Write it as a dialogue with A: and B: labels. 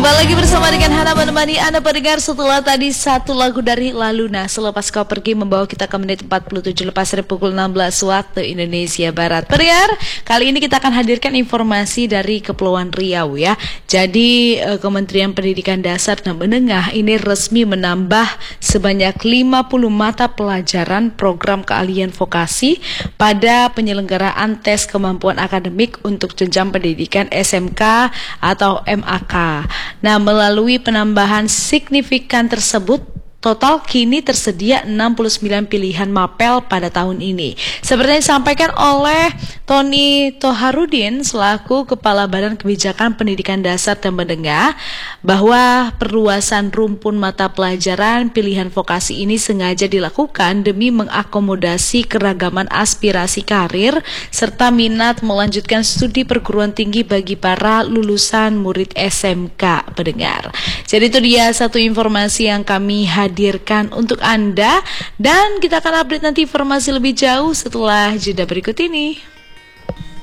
A: Kembali lagi bersama dengan Hana menemani Anda pendengar setelah tadi satu lagu dari La Luna, Selepas Kau Pergi, membawa kita ke menit 47 lepas dari pukul 16 waktu Indonesia Barat. Pendengar, kali ini kita akan hadirkan informasi dari Kepulauan Riau ya. Jadi Kementerian Pendidikan Dasar dan Menengah ini resmi menambah sebanyak 50 mata pelajaran program keahlian vokasi pada penyelenggaraan tes kemampuan akademik untuk jenjang pendidikan SMK atau MAK. Nah, melalui penambahan signifikan tersebut, total kini tersedia 69 pilihan mapel pada tahun ini. Seperti yang disampaikan oleh Tony Toharudin selaku Kepala Badan Kebijakan Pendidikan Dasar dan Menengah, bahwa perluasan rumpun mata pelajaran pilihan vokasi ini sengaja dilakukan demi mengakomodasi keragaman aspirasi karir serta minat melanjutkan studi perguruan tinggi bagi para lulusan murid SMK, pendengar. Jadi itu dia satu informasi yang kami hadirkan untuk Anda, dan kita akan update nanti informasi lebih jauh setelah jeda berikut ini.